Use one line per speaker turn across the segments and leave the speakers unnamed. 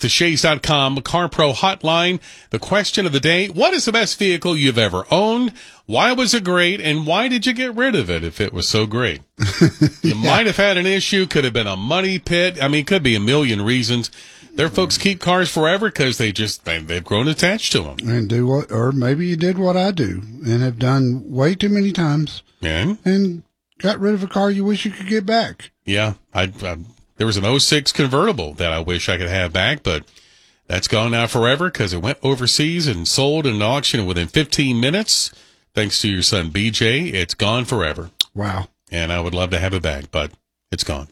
the Shays.com Car Pro Hotline. The question of the day, what is the best vehicle you've ever owned? Why was it great? And why did you get rid of it if it was so great? You might have had an issue. Could have been a money pit. I mean, could be a million reasons. Their folks keep cars forever because they've grown attached to them.
And do what, or maybe you did what I do and have done way too many times. And got rid of a car you wish you could get back.
Yeah. There was an '06 convertible that I wish I could have back, but that's gone now forever because it went overseas and sold in an auction within 15 minutes. Thanks to your son, BJ, it's gone forever.
Wow.
And I would love to have it back, but it's gone.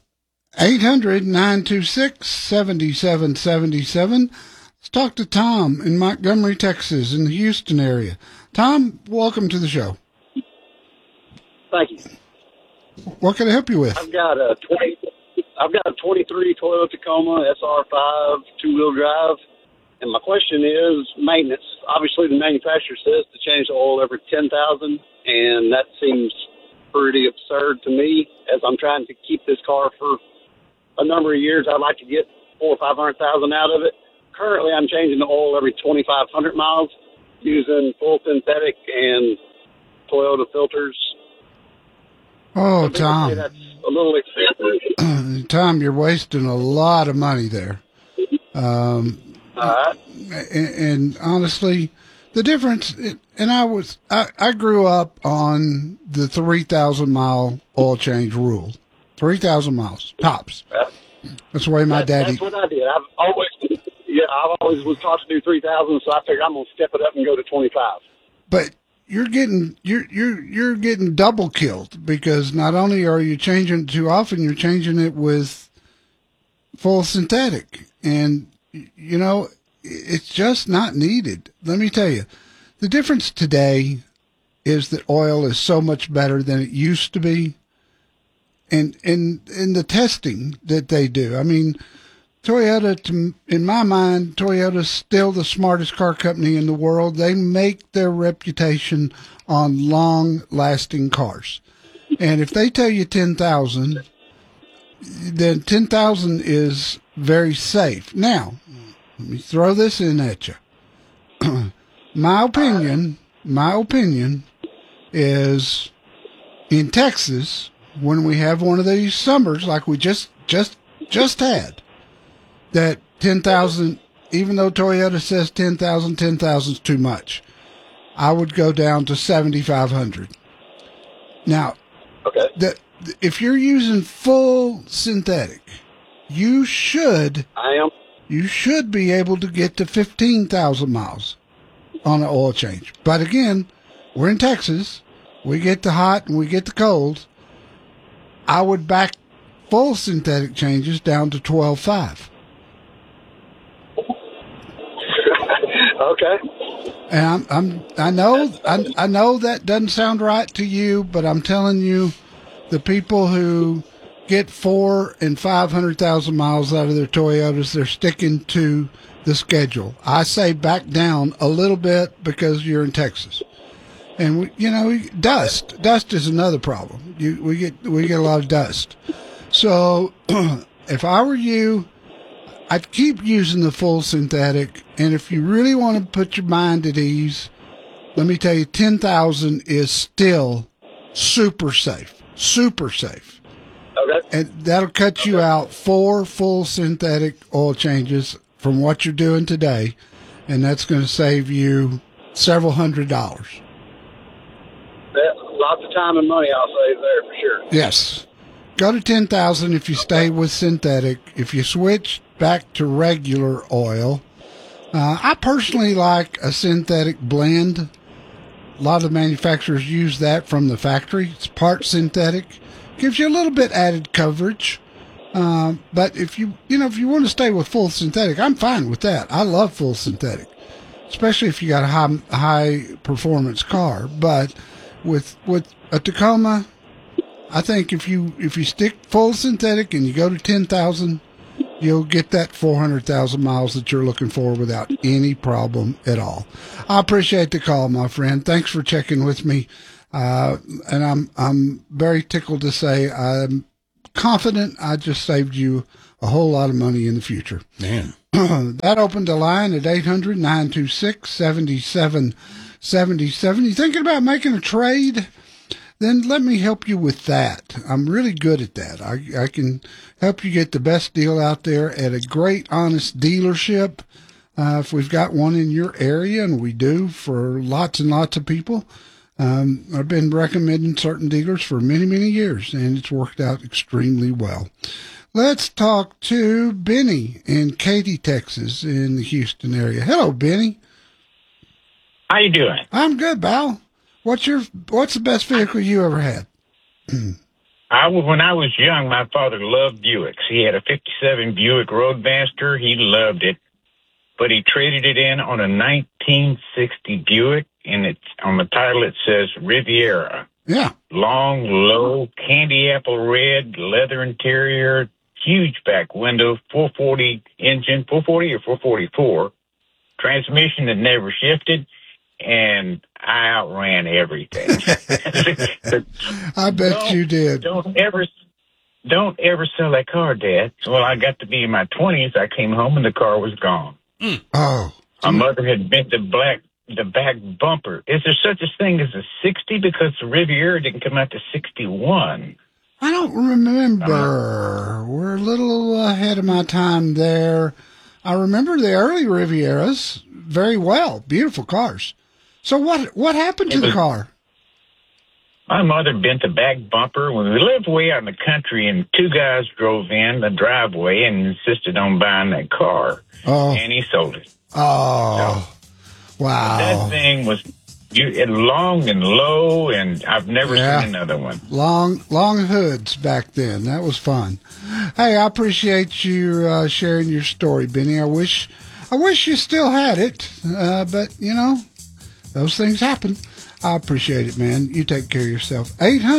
800-926-7777. Let's talk to Tom in Montgomery, Texas, in the Houston area. Tom, welcome to the show.
Thank you.
What can I help you with?
I've got a 23 Toyota Tacoma SR5 two-wheel drive, and my question is maintenance. Obviously, the manufacturer says to change the oil every 10,000, and that seems pretty absurd to me. As I'm trying to keep this car for a number of years, I'd like to get 400,000 or 500,000 out of it. Currently, I'm changing the oil every 2,500 miles using full synthetic and Toyota filters.
Oh, Tom.
That's a little expensive.
Tom, you're wasting a lot of money there.
All right.
And honestly, the difference, and I grew up on the 3,000 mile oil change rule. 3,000 miles, tops. That's the way my daddy.
That's what I did. I've always was taught to do 3,000, so I figured I'm going to step it up and go to 25.
But you're getting double killed because not only are you changing it too often, you're changing it with full synthetic, and you know it's just not needed. Let me tell you, the difference today is that oil is so much better than it used to be, and in the testing that they do. I mean, Toyota, in my mind, Toyota's still the smartest car company in the world. They make their reputation on long-lasting cars. And if they tell you 10,000, then 10,000 is very safe. Now, let me throw this in at you. My opinion is in Texas, when we have one of these summers like we just had, that 10,000, even though Toyota says 10,000, 10,000 is too much. I would go down to 7,500. Now,
okay.
If you're using full synthetic, you should be able to get to 15,000 miles on an oil change. But again, we're in Texas. We get the hot and we get the cold. I would back full synthetic changes down to 12.5.
Okay.
And I know that doesn't sound right to you, but I'm telling you, the people who get 400,000 and 500,000 miles out of their Toyotas, they're sticking to the schedule. I say back down a little bit because you're in Texas, and dust is another problem. We get a lot of dust. So if I were you, I'd keep using the full synthetic, and if you really want to put your mind at ease, let me tell you, 10,000 is still super safe. Super safe.
Okay.
And that'll cut you out 4 full synthetic oil changes from what you're doing today, and that's going to save you several $100.
Lots of time and money I'll save there for sure.
Yes. Go to 10,000 if you stay with synthetic. If you switch back to regular oil, I personally like a synthetic blend. A lot of manufacturers use that from the factory. It's part synthetic. Gives you a little bit added coverage. But if you want to stay with full synthetic, I'm fine with that. I love full synthetic, especially if you got a high performance car. But with a Tacoma, I think if you stick full synthetic and you go to 10,000, you'll get that 400,000 miles that you're looking for without any problem at all. I appreciate the call, my friend. Thanks for checking with me. And I'm very tickled to say I'm confident I just saved you a whole lot of money in the future.
Man.
That opened the line at 800-926-7777. You thinking about making a trade? Then let me help you with that. I'm really good at that. I can help you get the best deal out there at a great, honest dealership. If we've got one in your area, and we do for lots and lots of people. I've been recommending certain dealers for many, many years, and it's worked out extremely well. Let's talk to Benny in Katy, Texas, in the Houston area. Hello, Benny.
How you doing?
I'm good, Val. What's the best vehicle you ever had?
When I was young, my father loved Buicks. He had a 57 Buick Roadmaster. He loved it, but he traded it in on a 1960 Buick, and it's on the title it says Riviera.
Yeah.
Long, low, candy apple red, leather interior, huge back window, 440 engine, 440 or 444, transmission that never shifted, and I outran everything.
I bet you did.
Don't ever sell that car, Dad. Well, I got to be in my 20s. I came home and the car was gone.
Oh.
My mother had bent the back bumper. Is there such a thing as a 60? Because the Riviera didn't come out to 61.
I don't remember. We're a little ahead of my time there. I remember the early Rivieras very well. Beautiful cars. So what happened to the car?
My mother bent the back bumper. When we lived way out in the country, and two guys drove in the driveway and insisted on buying that car.
Oh.
And he sold it.
Oh.
So,
wow.
That thing was long and low, and I've never seen another one.
Long hoods back then. That was fun. Hey, I appreciate you sharing your story, Benny. I wish you still had it, but those things happen. I appreciate it, man. You take care of yourself.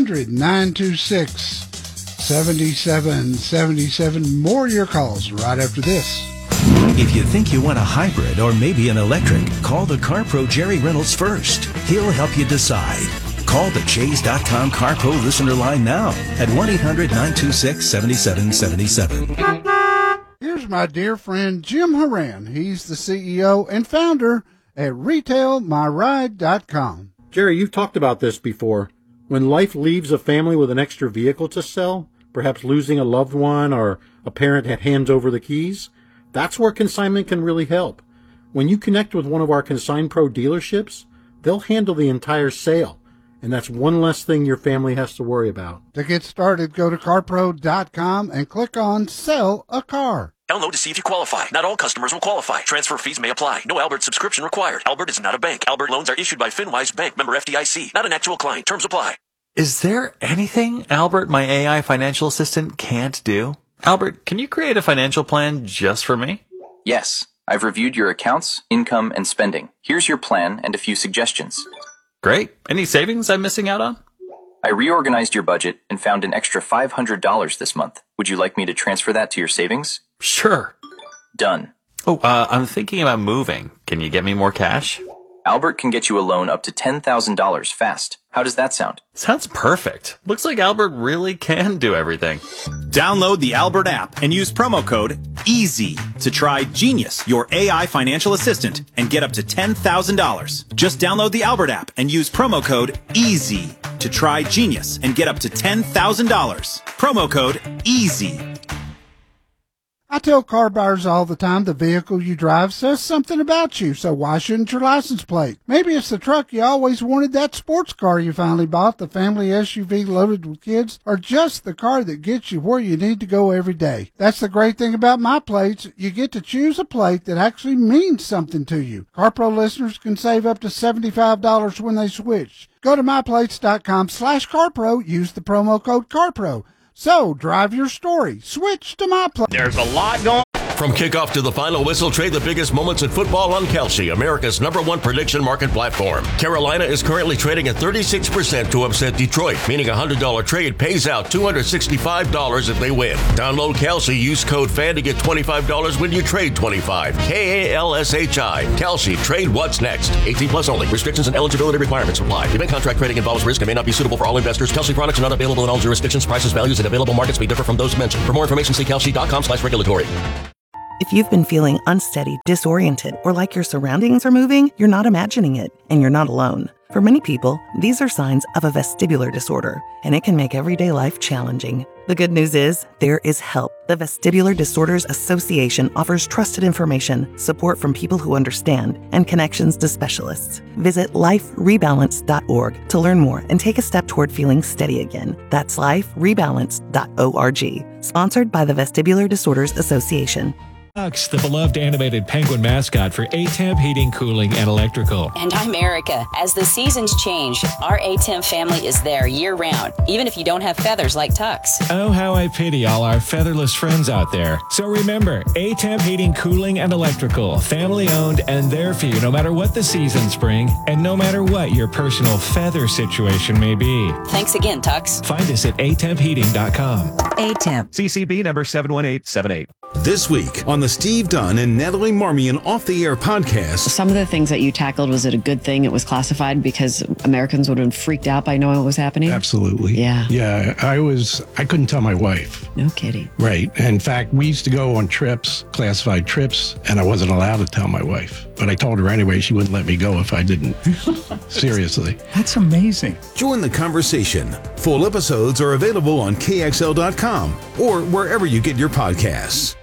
800-926-7777. More of your calls right after this.
If you think you want a hybrid or maybe an electric, call the CarPro Jerry Reynolds first. He'll help you decide. Call the Chase.com CarPro listener line now at 1-800-926-7777.
Here's my dear friend Jim Horan. He's the CEO and founder at RetailMyRide.com.
Jerry, you've talked about this before. When life leaves a family with an extra vehicle to sell, perhaps losing a loved one or a parent that hands over the keys, that's where consignment can really help. When you connect with one of our Consign Pro dealerships, they'll handle the entire sale, and that's one less thing your family has to worry about.
To get started, go to carpro.com and click on Sell a Car.
Download to see if you qualify. Not all customers will qualify. Transfer fees may apply. No Albert subscription required. Albert is not a bank. Albert loans are issued by FinWise Bank, member FDIC. Not an actual client. Terms apply.
Is there anything Albert, my AI financial assistant, can't do? Albert, can you create a financial plan just for me?
Yes. I've reviewed your accounts, income, and spending. Here's your plan and a few suggestions.
Great. Any savings I'm missing out on?
I reorganized your budget and found an extra $500 this month. Would you like me to transfer that to your savings?
Sure.
Done.
Oh, I'm thinking about moving. Can you get me more cash?
Albert can get you a loan up to $10,000 fast. How does that sound?
Sounds perfect. Looks like Albert really can do everything.
Download the Albert app and use promo code EASY to try Genius, your AI financial assistant, and get up to $10,000. Just download the Albert app and use promo code EASY to try Genius and get up to $10,000. Promo code EASY.
I tell car buyers all the time the vehicle you drive says something about you, so why shouldn't your license plate? Maybe it's the truck you always wanted, that sports car you finally bought, the family SUV loaded with kids, or just the car that gets you where you need to go every day. That's the great thing about my plates. You get to choose a plate that actually means something to you. CarPro listeners can save up to $75 when they switch. Go to myplates.com/CarPro. Use the promo code CarPro. So, drive your story. Switch to MyPlace.
There's a lot going on.
From kickoff to the final whistle, trade the biggest moments in football on Kelsey, America's #1 prediction market platform. Carolina is currently trading at 36% to upset Detroit, meaning a $100 trade pays out $265 if they win. Download Kelsey, use code FAN to get $25 when you trade $25. KALSHI. Kelsey, trade what's next. 18 plus only. Restrictions and eligibility requirements apply. Event contract trading involves risk and may not be suitable for all investors. Kelsey products are not available in all jurisdictions. Prices, values, and available markets may differ from those mentioned. For more information, see kelsey.com/regulatory.
If you've been feeling unsteady, disoriented, or like your surroundings are moving, you're not imagining it, and you're not alone. For many people, these are signs of a vestibular disorder, and it can make everyday life challenging. The good news is, there is help. The Vestibular Disorders Association offers trusted information, support from people who understand, and connections to specialists. Visit liferebalance.org to learn more and take a step toward feeling steady again. That's liferebalance.org. Sponsored by the Vestibular Disorders Association.
Tux, the beloved animated penguin mascot for A-Temp Heating, Cooling, and Electrical.
And I'm Erica. As the seasons change, our A-Temp family is there year-round, even if you don't have feathers like Tux.
Oh, how I pity all our featherless friends out there. So remember, A-Temp Heating, Cooling, and Electrical, family-owned and there for you no matter what the seasons bring and no matter what your personal feather situation may be.
Thanks again, Tux.
Find us at atempheating.com.
A-Temp.
CCB number 71878.
This week on the Steve Dunn and Natalie Marmion Off the Air podcast.
Some of the things that you tackled, was it a good thing it was classified because Americans would have been freaked out by knowing what was happening?
Absolutely.
Yeah.
Yeah. I couldn't tell my wife.
No kidding.
Right. In fact, we used to go on trips, classified trips, and I wasn't allowed to tell my wife. But I told her anyway. She wouldn't let me go if I didn't. Seriously.
That's amazing. Join the conversation. Full episodes are available on KXL.com or wherever you get your podcasts.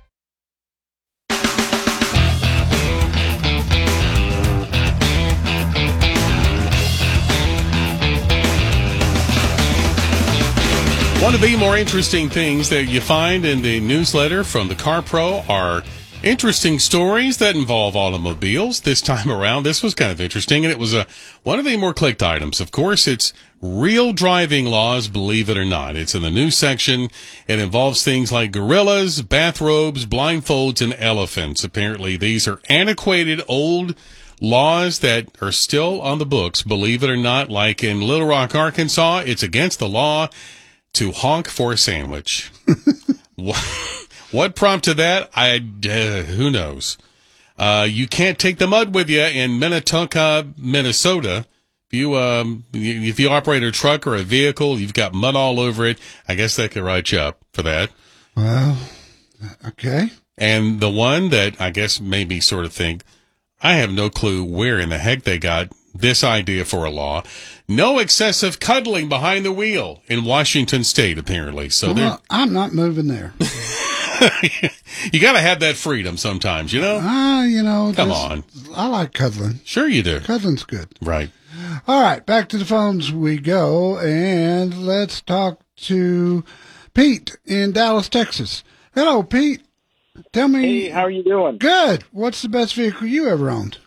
One of the more interesting things that you find in the newsletter from the Car Pro are interesting stories that involve automobiles. This time around, this was kind of interesting, and it was one of the more clicked items. Of course, it's real driving laws, believe it or not. It's in the news section. It involves things like gorillas, bathrobes, blindfolds, and elephants. Apparently, these are antiquated, old laws that are still on the books, believe it or not. Like in Little Rock, Arkansas, it's against the law to honk for a sandwich. What prompted that? Who knows? You can't take the mud with you in Minnetonka, Minnesota. If you operate a truck or a vehicle, you've got mud all over it. I guess that could write you up for that.
Well, okay.
And the one that I guess made me sort of think, I have no clue where in the heck they got this idea for a law. No excessive cuddling behind the wheel in Washington State, apparently. So
I'm not moving there.
You got to have that freedom sometimes, you know? Come on.
I like cuddling.
Sure you do.
Cuddling's good.
Right.
All right, back to the phones we go, and let's talk to Pete in Dallas, Texas. Hello, Pete. Tell me.
Hey, how are you doing?
Good. What's the best vehicle you ever owned?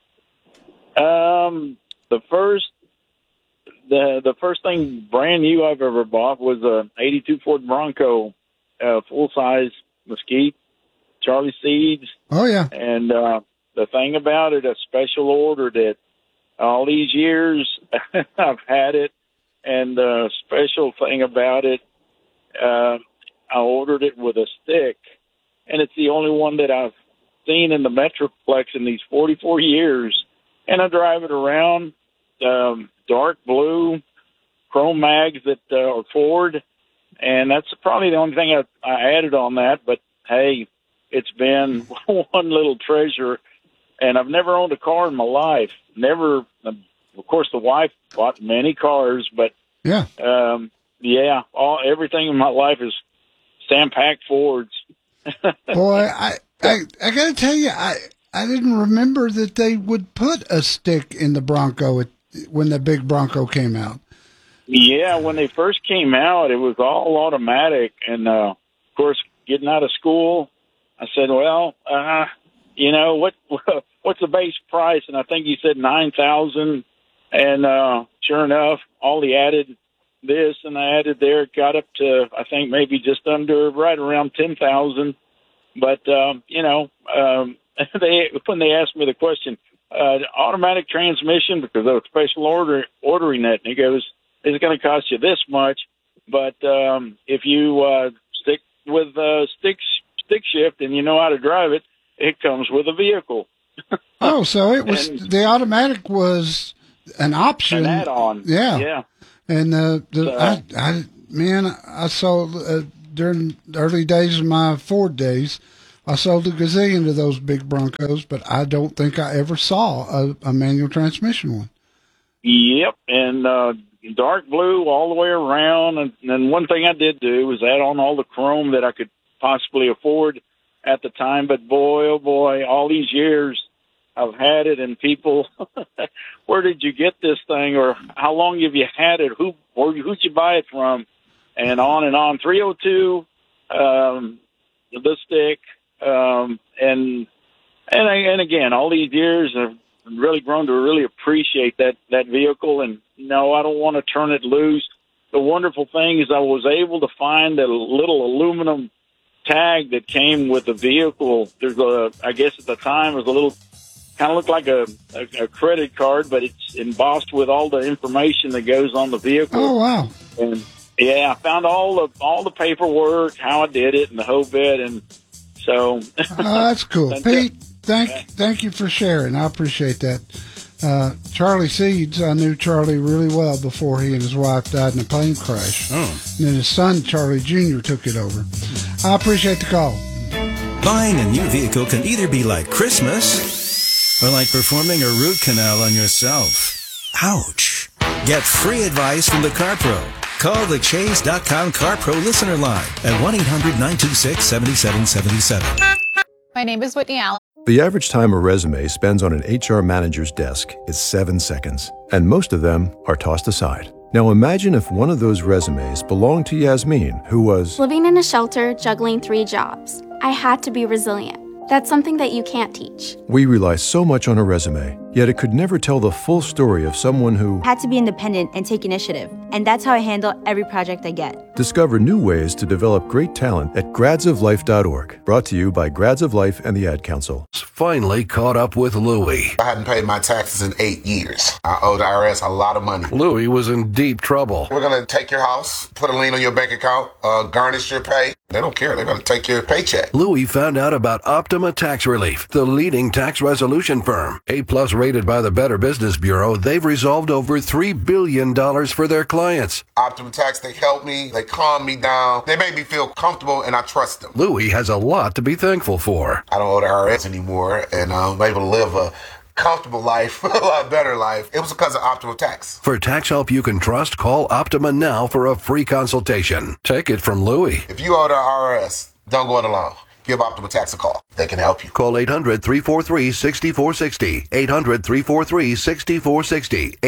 The first thing brand new I've ever bought was a '82 Ford Bronco, full size Mesquite, Charlie Seeds.
Oh yeah.
And the thing about it, I special ordered it. All these years I've had it, and the special thing about it, I ordered it with a stick, and it's the only one that I've seen in the Metroplex in these 44 years. And I drive it around, dark blue, chrome mags that are Ford, and that's probably the only thing I added on that. But, hey, it's been one little treasure, and I've never owned a car in my life. Never. Of course, the wife bought many cars, but, everything in my life is Stam-Pack Fords.
Boy, I got to tell you, I didn't remember that they would put a stick in the Bronco when the big Bronco came out.
Yeah, when they first came out, it was all automatic. And, of course, getting out of school, I said, well, what's the base price? And I think you said $9,000. And sure enough, all he added this and I added there, it got up to, I think, maybe just under, right around $10,000. But, when they asked me the question, automatic transmission, because I was special ordering that, and he goes, it's going to cost you this much, but if you stick with stick shift and you know how to drive it, it comes with a vehicle.
Oh, so it was the automatic was an option,
an add-on.
Yeah. And I saw during the early days of my Ford days, I sold a gazillion of those big Broncos, but I don't think I ever saw a manual transmission one.
Yep, and dark blue all the way around. And then one thing I did do was add on all the chrome that I could possibly afford at the time. But boy, oh boy, all these years I've had it, and people, where did you get this thing, or how long have you had it? Who'd you buy it from? And on and on. 302, the stick, and again, all these years I've really grown to really appreciate that vehicle. And no, I don't want to turn it loose. The wonderful thing is I was able to find a little aluminum tag that came with the vehicle. There's I guess at the time it was a little, kind of looked like a credit card, but it's embossed with all the information that goes on the vehicle.
Oh, wow.
And yeah, I found all the paperwork, how I did it, and the whole bit. And so
that's cool. Pete, thank you for sharing. I appreciate that. Charlie Seeds, I knew Charlie really well before he and his wife died in a plane crash.
Oh.
And then his son, Charlie Jr., took it over. I appreciate the call.
Buying a new vehicle can either be like Christmas or like performing a root canal on yourself. Ouch. Get free advice from the CarPro. Call the Chase.com CarPro listener line at 1-800-926-7777.
My name is Whitney Allen.
The average time a resume spends on an HR manager's desk is 7 seconds, and most of them are tossed aside. Now imagine if one of those resumes belonged to Yasmin, who was
living in a shelter, juggling 3 jobs. I had to be resilient. That's something that you can't teach.
We rely so much on a resume, yet it could never tell the full story of someone who
had to be independent and take initiative. And that's how I handle every project I get.
Discover new ways to develop great talent at gradsoflife.org. Brought to you by Grads of Life and the Ad Council.
Finally caught up with Louie.
I hadn't paid my taxes in 8 years. I owed the IRS a lot of money.
Louie was in deep trouble.
We're going to take your house, put a lien on your bank account, garnish your pay. They don't care. They're going to take your paycheck.
Louie found out about Optima Tax Relief, the leading tax resolution firm. A+ rated by the Better Business Bureau, they've resolved over $3 billion for their clients.
Optima Tax, they help me. They calm me down. They make me feel comfortable, and I trust them.
Louie has a lot to be thankful for.
I don't owe the IRS anymore, and I'm able to live a comfortable life, a lot better life. It was because of Optima Tax.
For tax help you can trust, call Optima now for a free consultation. Take it from Louie.
If you owe the IRS, don't go it alone. Give Optima Tax a call. They can help you.
Call 800-343-6460. 800-343-6460.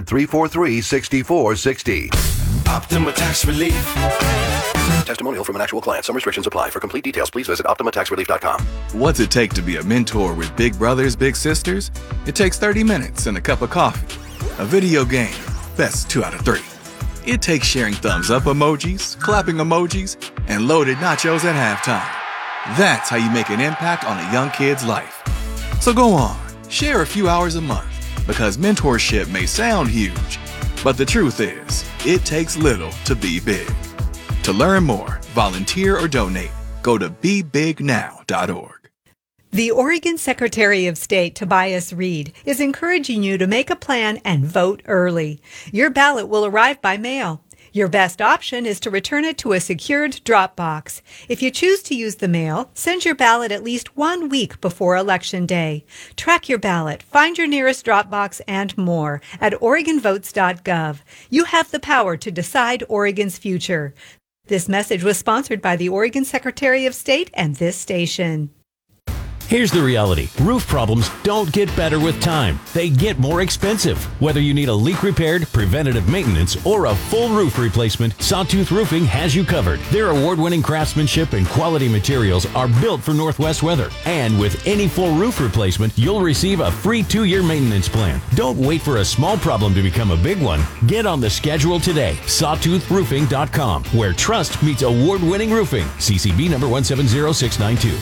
800-343-6460.
Optima Tax Relief.
Testimonial from an actual client. Some restrictions apply. For complete details, please visit OptimaTaxRelief.com.
What's it take to be a mentor with big brothers, big sisters? It takes 30 minutes and a cup of coffee. A video game, best 2 out of 3. It takes sharing thumbs up emojis, clapping emojis, and loaded nachos at halftime. That's how you make an impact on a young kid's life. So go on, share a few hours a month, because mentorship may sound huge, but the truth is, it takes little to be big. To learn more, volunteer, or donate, go to BeBigNow.org.
The Oregon Secretary of State, Tobias Reed, is encouraging you to make a plan and vote early. Your ballot will arrive by mail. Your best option is to return it to a secured drop box. If you choose to use the mail, send your ballot at least 1 week before Election Day. Track your ballot, find your nearest drop box, and more at OregonVotes.gov. You have the power to decide Oregon's future. This message was sponsored by the Oregon Secretary of State and this station.
Here's the reality. Roof problems don't get better with time. They get more expensive. Whether you need a leak repaired, preventative maintenance, or a full roof replacement, Sawtooth Roofing has you covered. Their award-winning craftsmanship and quality materials are built for Northwest weather. And with any full roof replacement, you'll receive a free 2-year maintenance plan. Don't wait for a small problem to become a big one. Get on the schedule today. SawtoothRoofing.com, where trust meets award-winning roofing. CCB number 170692.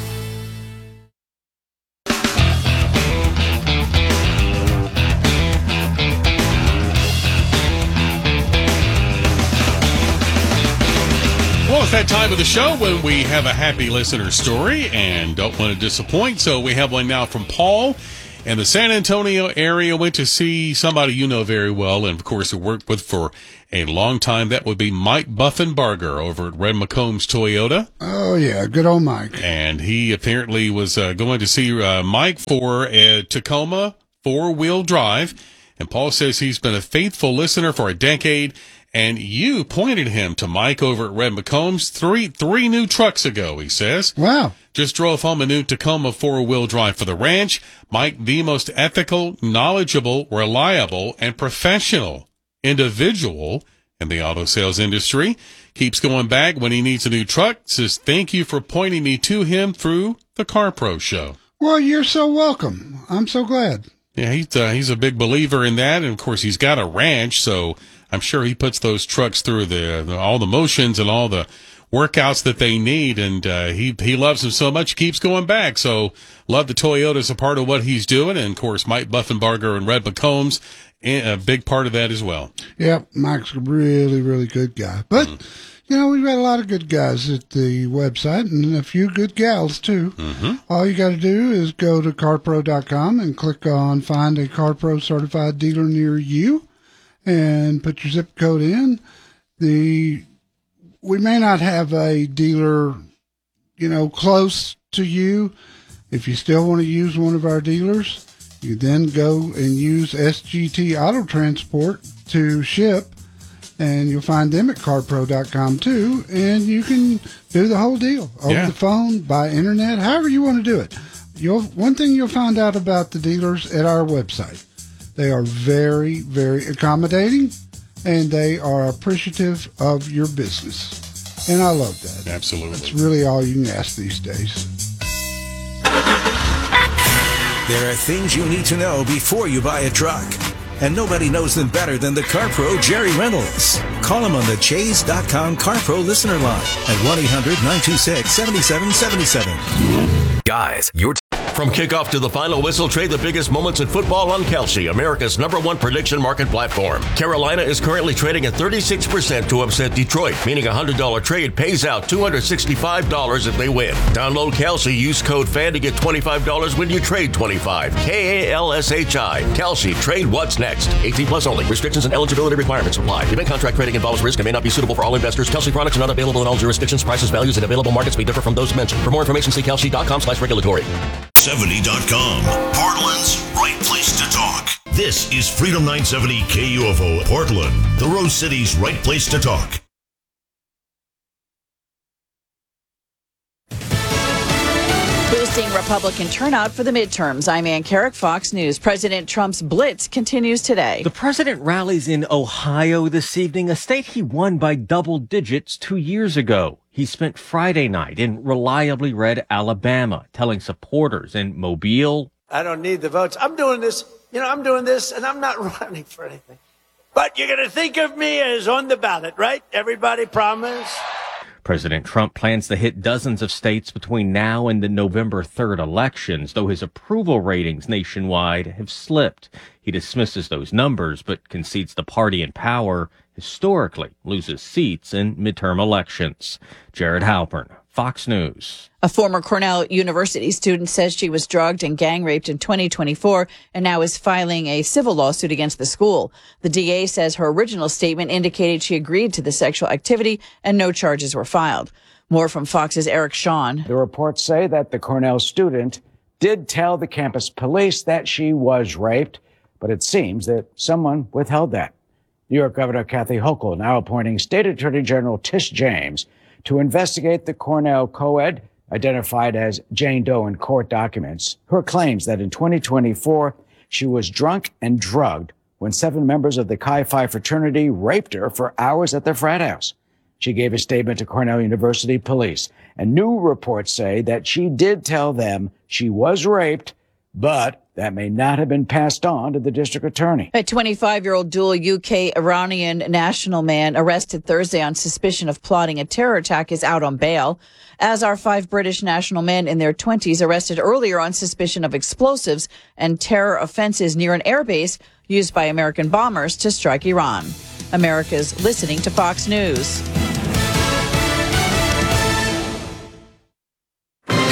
Well, it's that time of the show when we have a happy listener story and don't want to disappoint. So we have one now from Paul And the San Antonio area went to see somebody you know very well, and of course who worked with for a long time. That would be Mike Buffenbarger over at Red McCombs Toyota.
Oh, yeah, good old Mike.
And he apparently was going to see Mike for a Tacoma 4-wheel drive. And Paul says he's been a faithful listener for a decade. And you pointed him to Mike over at Red McCombs three new trucks ago, he says.
Wow.
Just drove home a new Tacoma 4-wheel drive for the ranch. Mike, the most ethical, knowledgeable, reliable, and professional individual in the auto sales industry. Keeps going back when he needs a new truck. Says, thank you for pointing me to him through the Car Pro Show.
Well, you're so welcome. I'm so glad.
Yeah, he's a big believer in that. And, of course, he's got a ranch, so I'm sure he puts those trucks through all the motions and all the workouts that they need. And he loves them so much, he keeps going back. So love the Toyota as a part of what he's doing. And, of course, Mike Buffenbarger and Red McCombs, a big part of that as well.
Yeah, Mike's a really, really good guy. But, you know, we've got a lot of good guys at the website and a few good gals, too. All you got to do is go to carpro.com and click on Find a CarPro Certified Dealer Near You and put your zip code in. We may not have a dealer, you know, close to you. If you still want to use one of our dealers, you then go and use SGT Auto Transport to ship, and you'll find them at carpro.com too, and you can do the whole deal over the phone, by internet, however you want to do it. One thing you'll find out about the dealers at our website, they are very, very accommodating, and they are appreciative of your business. And I love that.
Absolutely.
That's really all you can ask these days.
There are things you need to know before you buy a truck. And nobody knows them better than the Car Pro Jerry Reynolds. Call him on the Chase.com Car Pro listener line at 1-800-926-7777.
Guys, from kickoff to the final whistle, trade the biggest moments in football on Kalshi, America's #1 prediction market platform. Carolina is currently trading at 36% to upset Detroit, meaning a $100 trade pays out $265 if they win. Download Kalshi, use code FAN to get $25 when you trade $25. KALSHI. Kalshi, trade what's next. 18 plus only. Restrictions and eligibility requirements apply. Event contract trading involves risk and may not be suitable for all investors. Kalshi products are not available in all jurisdictions. Prices, values, and available markets may differ from those mentioned. For more information, see kalshi.com/regulatory.
70.com, Portland's right place to talk. This is Freedom 970 KUFO Portland, the Rose City's right place to talk.
Boosting Republican turnout for the midterms. I'm Ann Carrick, Fox News. President Trump's blitz continues today.
The president rallies in Ohio this evening, a state he won by double digits 2 years ago. He spent Friday night in reliably red Alabama, telling supporters in Mobile,
I don't need the votes. I'm doing this, and I'm not running for anything. But you're going to think of me as on the ballot, right? Everybody promise?
President Trump plans to hit dozens of states between now and the November 3rd elections, though his approval ratings nationwide have slipped. He dismisses those numbers, but concedes the party in power historically loses seats in midterm elections. Jared Halpern, Fox News.
A former Cornell University student says she was drugged and gang raped in 2024 and now is filing a civil lawsuit against the school. The DA says her original statement indicated she agreed to the sexual activity and no charges were filed. More from Fox's Eric Shawn.
The reports say that the Cornell student did tell the campus police that she was raped, but it seems that someone withheld that. New York Governor Kathy Hochul now appointing State Attorney General Tish James to investigate the Cornell co-ed, identified as Jane Doe in court documents, her claims that in 2024 she was drunk and drugged when 7 members of the Chi Phi fraternity raped her for hours at their frat house. She gave a statement to Cornell University police, and new reports say that she did tell them she was raped, but that may not have been passed on to the district attorney.
A 25-year-old dual UK-Iranian national man arrested Thursday on suspicion of plotting a terror attack is out on bail, as are 5 British national men in their 20s arrested earlier on suspicion of explosives and terror offenses near an airbase used by American bombers to strike Iran. America's listening to Fox News.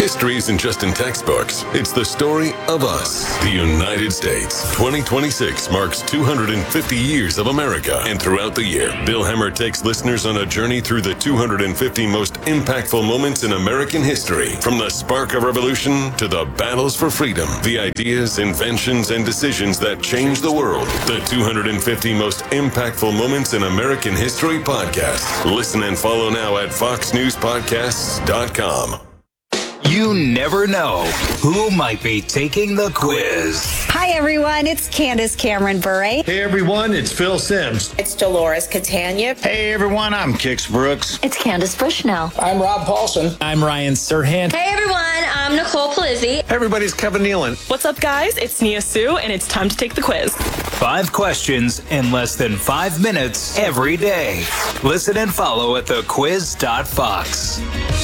History isn't just in textbooks. It's the story of us, the United States. 2026 marks 250 years of America. And throughout the year, Bill Hemmer takes listeners on a journey through the 250 most impactful moments in American history. From the spark of revolution to the battles for freedom, the ideas, inventions, and decisions that changed the world. The 250 most impactful moments in American history podcast. Listen and follow now at foxnewspodcasts.com.
You never know who might be taking the quiz.
Hi, everyone. It's Candace Cameron Bure.
Hey, everyone. It's Phil Sims.
It's Dolores Catania.
Hey, everyone. I'm Kix Brooks.
It's Candace Bushnell.
I'm Rob Paulson.
I'm Ryan Serhant.
Hey, everyone. I'm Nicole Palizzi.
Hey, everybody's Kevin Nealon.
What's up, guys? It's Nia Sue, and it's time to take the quiz.
5 questions in less than 5 minutes every day. Listen and follow at thequiz.fox.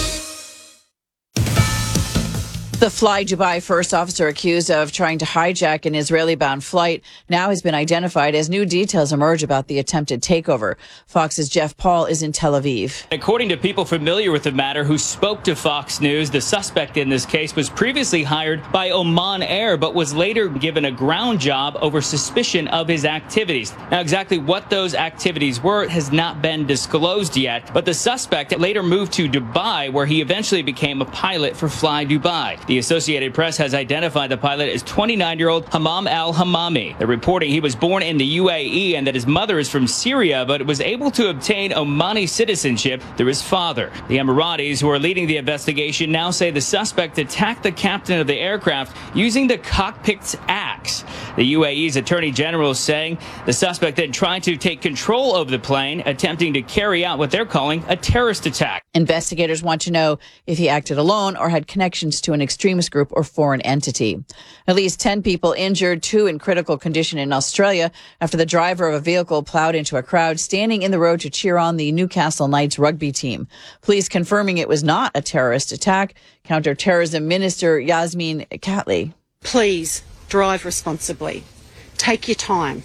The Fly Dubai first officer accused of trying to hijack an Israeli-bound flight now has been identified as new details emerge about the attempted takeover. Fox's Jeff Paul is in Tel Aviv.
According to people familiar with the matter who spoke to Fox News, the suspect in this case was previously hired by Oman Air, but was later given a ground job over suspicion of his activities. Now, exactly what those activities were has not been disclosed yet, but the suspect later moved to Dubai, where he eventually became a pilot for Fly Dubai. The Associated Press has identified the pilot as 29-year-old Hammam al-Hammami. They're reporting he was born in the UAE and that his mother is from Syria, but was able to obtain Omani citizenship through his father. The Emiratis, who are leading the investigation, now say the suspect attacked the captain of the aircraft using the cockpit's axe. The UAE's Attorney General is saying the suspect then tried to take control of the plane, attempting to carry out what they're calling a terrorist attack.
Investigators want to know if he acted alone or had connections to an extremist group or foreign entity. At least 10 people injured, 2 in critical condition in Australia after the driver of a vehicle plowed into a crowd standing in the road to cheer on the Newcastle Knights rugby team. Police confirming it was not a terrorist attack. Counter-terrorism Minister Yasmin Catley.
Please drive responsibly. Take your time.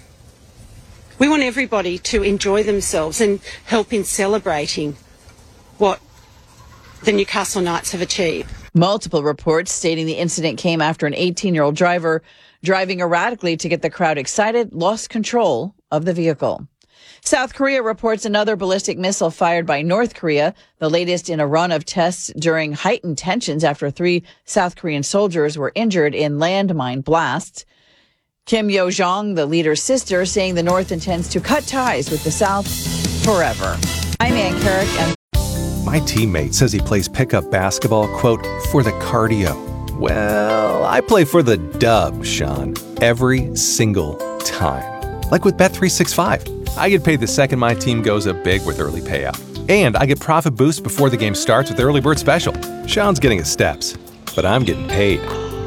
We want everybody to enjoy themselves and help in celebrating what the Newcastle Knights have achieved.
Multiple reports stating the incident came after an 18-year-old driver driving erratically to get the crowd excited lost control of the vehicle. South Korea reports another ballistic missile fired by North Korea, the latest in a run of tests during heightened tensions after 3 South Korean soldiers were injured in landmine blasts. Kim Yo-jong, the leader's sister, saying the North intends to cut ties with the South forever. I'm Ann Carrick, and
my teammate says he plays pickup basketball, quote, for the cardio. Well, I play for the dub, Sean, every single time. Like with Bet365. I get paid the second my team goes up big with early payout. And I get profit boosts before the game starts with Early Bird Special. Sean's getting his steps, but I'm getting paid.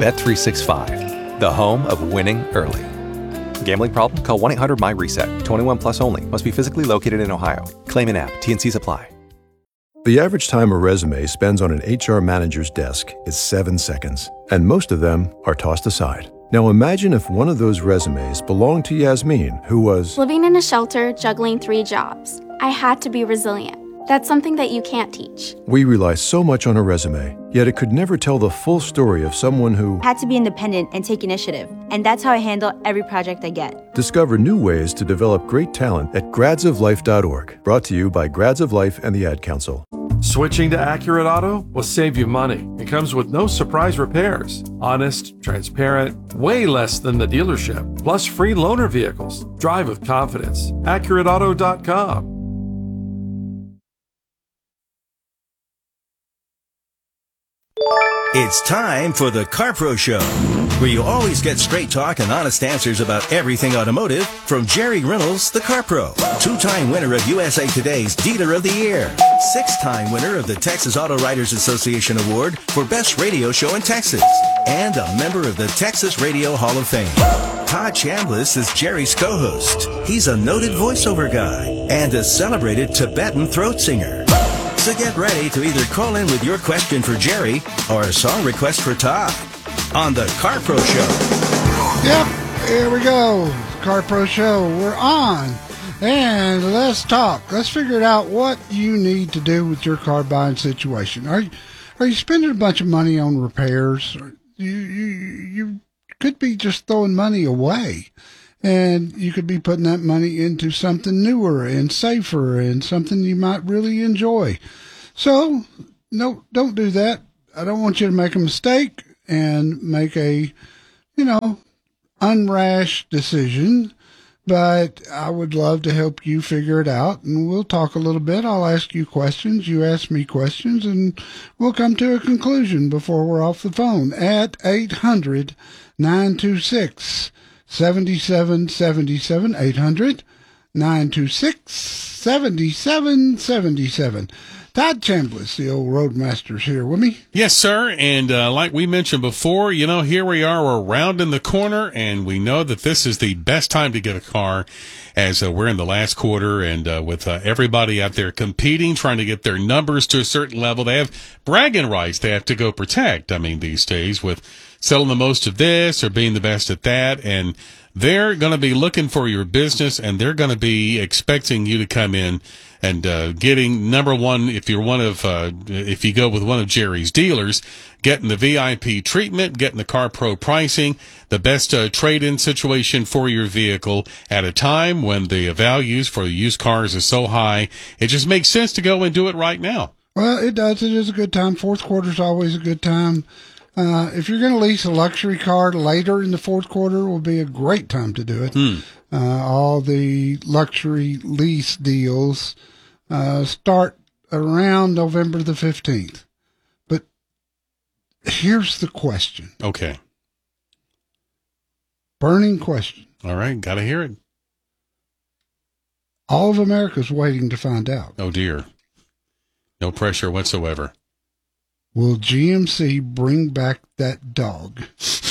Bet365, the home of winning early. Gambling problem? Call 1-800-MY-RESET. 21 plus only. Must be physically located in Ohio. Claim in app. T&Cs apply.
The average time a resume spends on an HR manager's desk is 7 seconds, and most of them are tossed aside. Now imagine if one of those resumes belonged to Yasmin, who was
living in a shelter, juggling 3 jobs. I had to be resilient. That's something that you can't teach.
We rely so much on a resume, yet it could never tell the full story of someone who
had to be independent and take initiative. And that's how I handle every project I get.
Discover new ways to develop great talent at gradsoflife.org. Brought to you by Grads of Life and the Ad Council.
Switching to Accurate Auto will save you money. It comes with no surprise repairs. Honest, transparent, way less than the dealership. Plus free loaner vehicles. Drive with confidence. AccurateAuto.com.
It's time for the CarPro Show, where you always get straight talk and honest answers about everything automotive from Jerry Reynolds, the CarPro. 2-time winner of USA Today's Dealer of the Year. 6-time winner of the Texas Auto Writers Association Award for Best Radio Show in Texas. And a member of the Texas Radio Hall of Fame. Todd Chambliss is Jerry's co-host. He's a noted voiceover guy and a celebrated Tibetan throat singer. So get ready to either call in with your question for Jerry or a song request for Todd on the CarPro Show.
Yep, here we go. CarPro Show, we're on. And let's talk. Let's figure out what you need to do with your car buying situation. Are are you spending a bunch of money on repairs? You could be just throwing money away, and you could be putting that money into something newer and safer and something you might really enjoy. So, no, don't do that. I don't want you to make a mistake and make a, unrash decision, but I would love to help you figure it out, and we'll talk a little bit. I'll ask you questions, you ask me questions, and we'll come to a conclusion before we're off the phone at 800-926-7777, 800-926-7777. Todd Chambliss, the old Roadmaster's here with me.
Yes, sir. And like we mentioned before, here we are, we're rounding the corner, and we know that this is the best time to get a car as we're in the last quarter, and with everybody out there competing, trying to get their numbers to a certain level. They have bragging rights they have to go protect, these days, with selling the most of this or being the best at that, and they're going to be looking for your business, and they're going to be expecting you to come in and getting number one, if you go with one of Jerry's dealers, getting the VIP treatment, getting the CarPro pricing, the best trade-in situation for your vehicle at a time when the values for used cars are so high. It just makes sense to go and do it right now.
Well, it does. It is a good time. Fourth quarter is always a good time. If you're going to lease a luxury car later in the fourth quarter, will be a great time to do it. All the luxury lease deals start around November the 15th. But here's the question.
Okay.
Burning question.
All right, got to hear it.
All of America's waiting to find out.
Oh, dear. No pressure whatsoever.
Will GMC bring back that dog?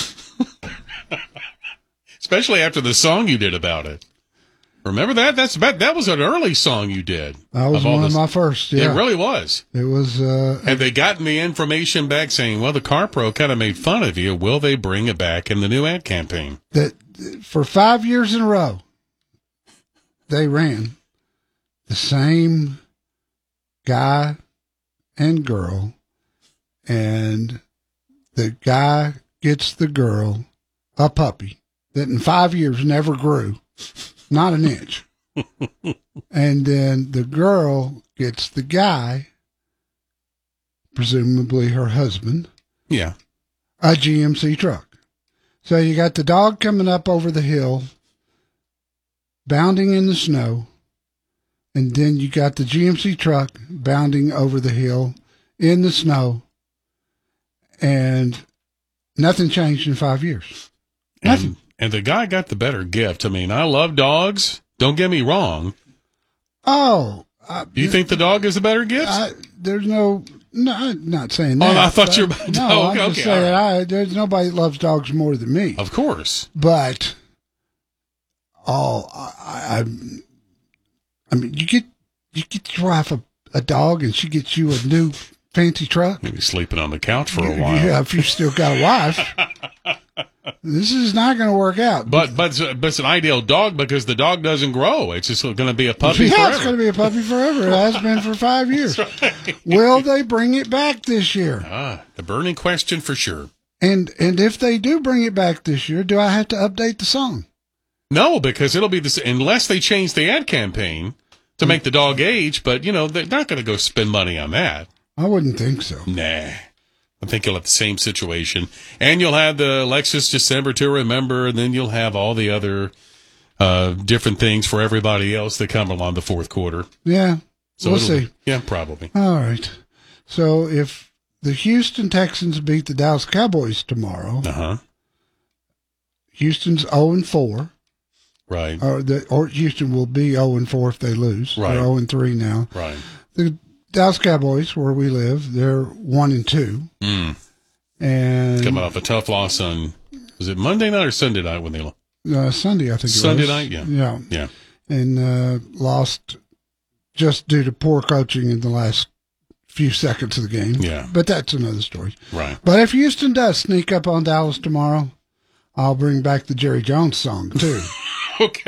Especially after the song you did about it. Remember that? That was an early song you did.
That was one of my first, yeah.
It really was.
It was.
Have they gotten the information back saying, well, the CarPro kind of made fun of you. Will they bring it back in the new ad campaign?
That for 5 years in a row, they ran the same guy and girl, and the guy gets the girl a puppy that in 5 years never grew. Not an inch. And then the girl gets the guy, presumably her husband.
Yeah.
A GMC truck. So you got the dog coming up over the hill, bounding in the snow, and then you got the GMC truck bounding over the hill in the snow, and nothing changed in 5 years. Nothing.
And the guy got the better gift. I love dogs. Don't get me wrong.
Oh.
Do you think the dog is a better gift?
There's no, I'm not saying that.
Oh, I thought you were about
no,
dog.
I'm just saying, right. There's nobody that loves dogs more than me.
Of course.
But, you get your wife a dog and she gets you a new fancy truck.
Maybe sleeping on the couch for a while.
Yeah, if you still got a wife. This is not going to work out.
But it's an ideal dog because the dog doesn't grow. It's just going to be a puppy forever.
Yeah, it's going to be a puppy forever. It has been for 5 years.
That's right.
Will they bring it back this year?
The burning question for sure.
And if they do bring it back this year, do I have to update the song?
No, because it'll be this unless they change the ad campaign to make the dog age. But they're not going to go spend money on that.
I wouldn't think so.
Nah. I think you'll have the same situation. And you'll have the Lexus December to remember, and then you'll have all the other different things for everybody else that come along the fourth quarter.
Yeah, so we'll see.
Yeah, probably.
All right. So if the Houston Texans beat the Dallas Cowboys tomorrow, Houston's 0-4.
Right.
Or Houston will be 0-4 if they lose.
Right.
They're 0-3 now.
Right.
The Dallas Cowboys, where we live, they're 1-2. And
coming off a tough loss on, was it Monday night or Sunday night when they lost?
Sunday, I think it was.
Sunday night, yeah.
Yeah. And lost just due to poor coaching in the last few seconds of the game.
Yeah.
But that's another story.
Right.
But if Houston does sneak up on Dallas tomorrow, I'll bring back the Jerry Jones song, too.
Okay.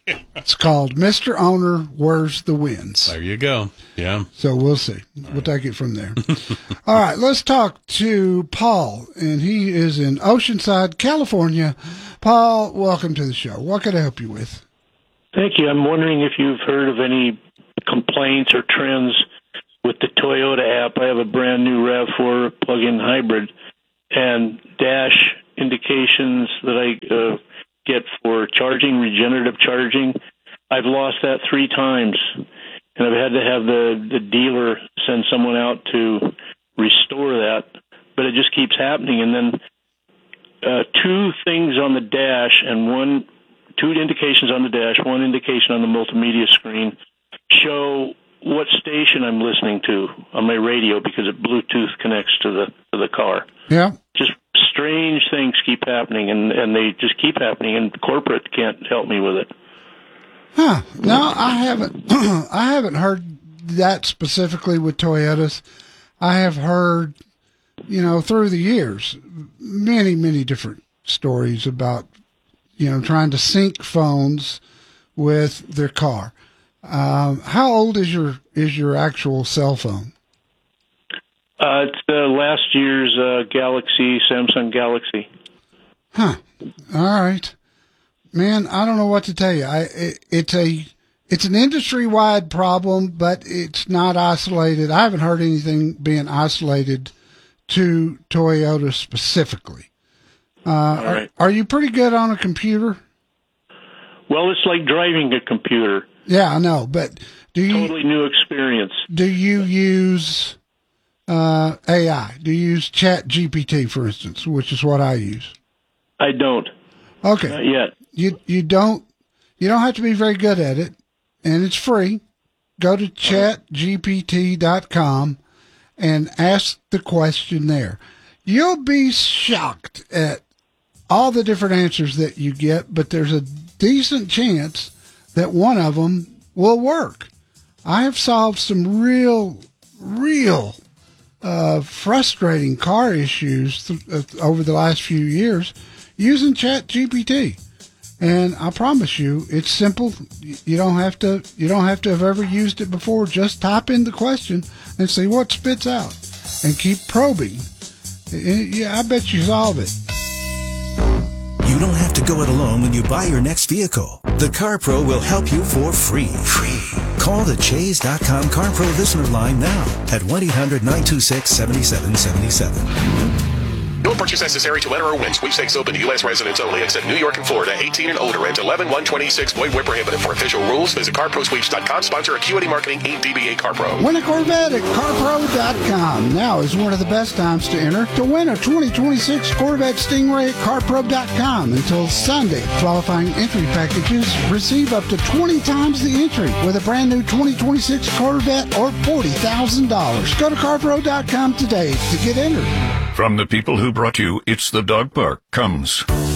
It's called Mr. Owner, Where's the Winds?
There you go. Yeah.
So we'll see. We'll take it from there. All right, let's talk to Paul, and he is in Oceanside, California. Paul, welcome to the show. What can I help you with?
Thank you. I'm wondering if you've heard of any complaints or trends with the Toyota app. I have a brand new RAV4 plug-in hybrid, and dash indications that I get for charging, regenerative charging. I've lost that 3 times, and I've had to have the dealer send someone out to restore that, but it just keeps happening. And then 2 things on the dash and 2 indications on the dash, 1 indication on the multimedia screen show what station I'm listening to on my radio because it Bluetooth connects to the car.
Yeah.
Just strange things keep happening, and they just keep happening, and corporate can't help me with it.
Huh. No, I haven't. I haven't heard that specifically with Toyotas. I have heard, through the years, many, many different stories about, trying to sync phones with their car. How old is your actual cell phone?
It's last year's Samsung Galaxy.
Huh. All right. Man, I don't know what to tell you. It's an industry-wide problem, but it's not isolated. I haven't heard anything being isolated to Toyota specifically.
Right.
Are you pretty good on a computer?
Well, it's like driving a computer.
Yeah, I know, but
totally new experience.
Do you use AI? Do you use ChatGPT, for instance, which is what I use?
I don't.
Okay.
Not yet.
You don't have to be very good at it, and it's free. Go to chatgpt.com and ask the question there. You'll be shocked at all the different answers that you get, but there's a decent chance that one of them will work. I have solved some real frustrating car issues over the last few years using ChatGPT. And I promise you, it's simple. You don't have to have ever used it before. Just type in the question and see what spits out, and keep probing. Yeah, I bet you solve it.
You don't have to go it alone when you buy your next vehicle. The CarPro will help you for free. Call the Chase.com CarPro listener line now at 1-800-926-7777.
No purchase necessary to enter or win. Sweepstakes open to U.S. residents only, except New York and Florida, 18 and older, and 11-126. Void where prohibited. For official rules, visit CarProSweeps.com. Sponsor Acuity Marketing, Inc. DBA CarPro.
Win a Corvette at CarPro.com. Now is one of the best times to enter to win a 2026 Corvette Stingray at CarPro.com until Sunday. Qualifying entry packages receive up to 20 times the entry with a brand new 2026 Corvette or $40,000. Go to CarPro.com today to get entered.
From the people who brought you It's the Dog Park comes